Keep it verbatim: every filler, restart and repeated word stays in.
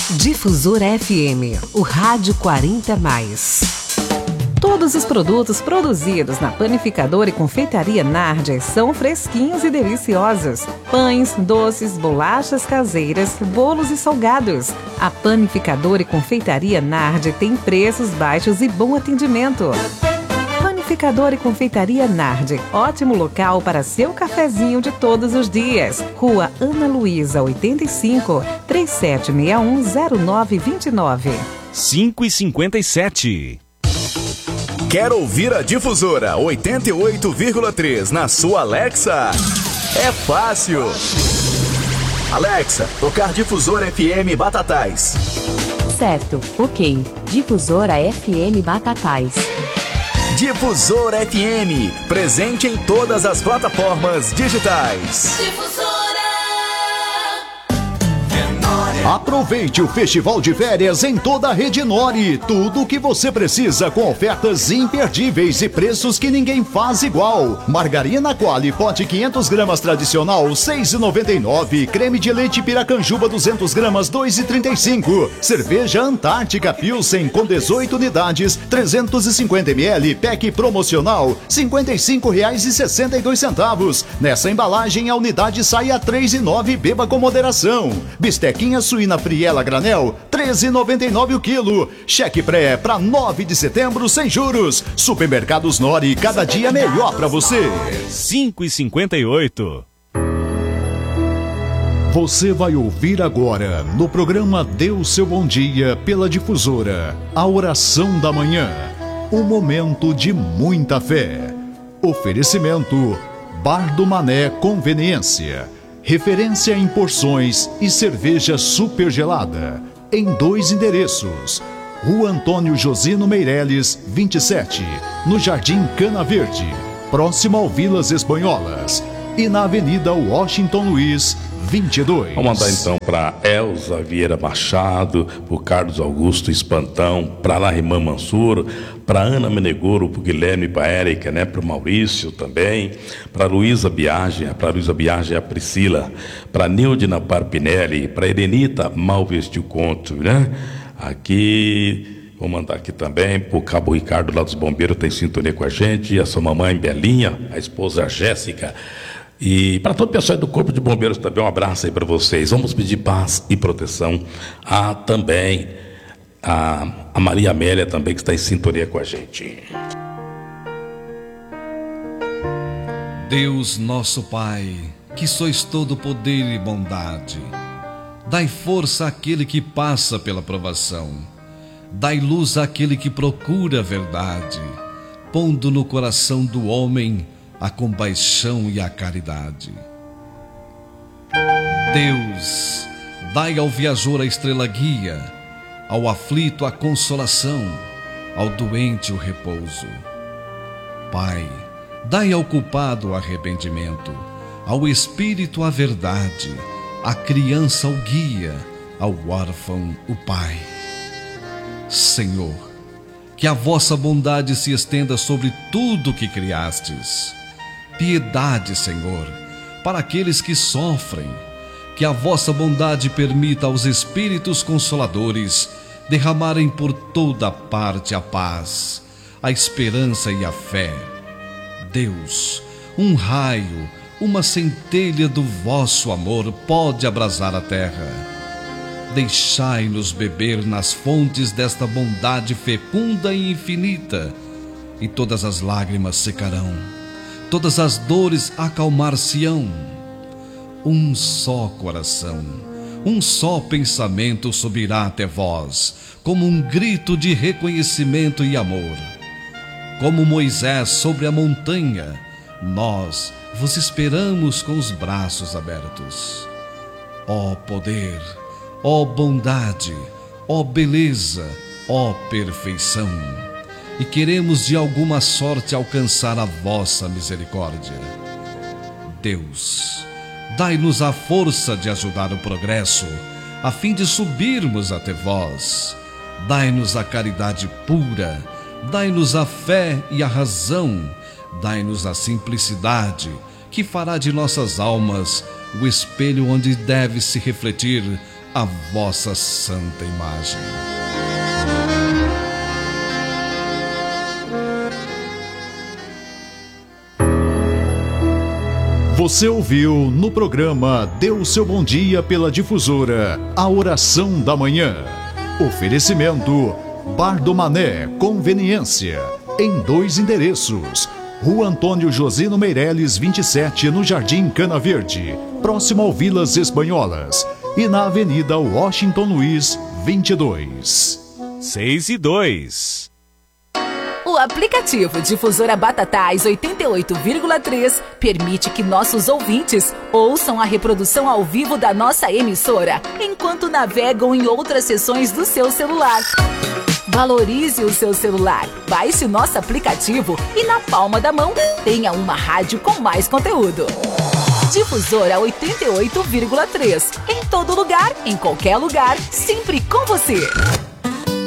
Difusora F M, o rádio quarenta mais. Todos os produtos produzidos na Panificadora e Confeitaria Nardi são fresquinhos e deliciosos. Pães, doces, bolachas caseiras, bolos e salgados. A Panificadora e Confeitaria Nardi tem preços baixos e bom atendimento. Panificadora e Confeitaria Nardi, ótimo local para seu cafezinho de todos os dias. Rua Ana Luísa, oitenta e cinco, trinta e sete sessenta e um, zero nove vinte e nove. cinco e cinquenta e sete. Quer ouvir a Difusora oitenta e oito vírgula três na sua Alexa? É fácil. Alexa, tocar Difusora F M Batatais. Certo, ok. Difusora F M Batatais. Difusora F M, presente em todas as plataformas digitais. Difusora. Aproveite o festival de férias em toda a rede Nori. Tudo o que você precisa com ofertas imperdíveis e preços que ninguém faz igual. Margarina Qualy, pote quinhentas gramas tradicional, seis reais e noventa e nove. Creme de leite Piracanjuba, duzentas gramas, dois reais e trinta e cinco. Cerveja Antártica Pilsen com dezoito unidades, trezentos e cinquenta mililitros, pack promocional, cinquenta e cinco reais e sessenta e dois centavos. Nessa embalagem a unidade sai a três reais e nove. Beba com moderação. Bistequinha suína friela granel, treze reais e noventa e nove o quilo. Cheque pré para nove de setembro sem juros. Supermercados Nori, cada dia melhor para você. cinco e cinquenta e oito. Você vai ouvir agora no programa Deus Seu Bom Dia pela Difusora, a oração da manhã, um momento de muita fé. Oferecimento Bar do Mané Conveniência, referência em porções e cerveja super gelada, em dois endereços. Rua Antônio Josino Meireles, vinte e sete, no Jardim Cana Verde, próximo ao Vilas Espanholas, e na Avenida Washington Luiz, vinte e dois. Vamos mandar então para Elza Vieira Machado, para Carlos Augusto Espantão, para Larimã Mansur, para Ana Menegoro, para Guilherme, para Érica, né, para Maurício também, para Luísa Biagem, para Luísa Biagem a Priscila, para Neudina Parpinelli, para Erenita Malvestiu Conto, né? Aqui, vou mandar aqui também para o Cabo Ricardo lá dos Bombeiros, tem sintonia com a gente, e a sua mamãe Belinha, a esposa Jéssica. E para todo o pessoal do Corpo de Bombeiros também, um abraço aí para vocês. Vamos pedir paz e proteção a também a, a Maria Amélia também, que está em sintonia com a gente. Deus nosso Pai, que sois todo poder e bondade, dai força àquele que passa pela provação, dai luz àquele que procura a verdade, pondo no coração do homem a compaixão e a caridade. Deus, dai ao viajor a estrela guia, ao aflito a consolação, ao doente o repouso. Pai, dai ao culpado o arrependimento, ao espírito a verdade, à criança o guia, ao órfão o pai. Senhor, que a vossa bondade se estenda sobre tudo que criastes. Piedade, Senhor, para aqueles que sofrem, que a vossa bondade permita aos Espíritos Consoladores derramarem por toda parte a paz, a esperança e a fé. Deus, um raio, uma centelha do vosso amor pode abrasar a terra. Deixai-nos beber nas fontes desta bondade fecunda e infinita, e todas as lágrimas secarão, todas as dores acalmar-se-ão. Um só coração, um só pensamento subirá até vós, como um grito de reconhecimento e amor. Como Moisés sobre a montanha, nós vos esperamos com os braços abertos. Ó poder, ó bondade, ó beleza, ó perfeição, e queremos de alguma sorte alcançar a vossa misericórdia. Deus, dai-nos a força de ajudar o progresso, a fim de subirmos até vós. Dai-nos a caridade pura, dai-nos a fé e a razão, dai-nos a simplicidade, que fará de nossas almas o espelho onde deve se refletir a vossa santa imagem. Você ouviu no programa Deu Seu Bom Dia pela Difusora, a oração da manhã. Oferecimento Bar do Mané, conveniência, em dois endereços. Rua Antônio Josino Meireles, vinte e sete, no Jardim Cana Verde, próximo ao Vilas Espanholas. E na Avenida Washington Luiz, vinte e dois. seis e dois. O aplicativo Difusora Batatais oitenta e oito vírgula três permite que nossos ouvintes ouçam a reprodução ao vivo da nossa emissora, enquanto navegam em outras seções do seu celular. Valorize o seu celular, baixe o nosso aplicativo e na palma da mão tenha uma rádio com mais conteúdo. Difusora oitenta e oito vírgula três, em todo lugar, em qualquer lugar, sempre com você.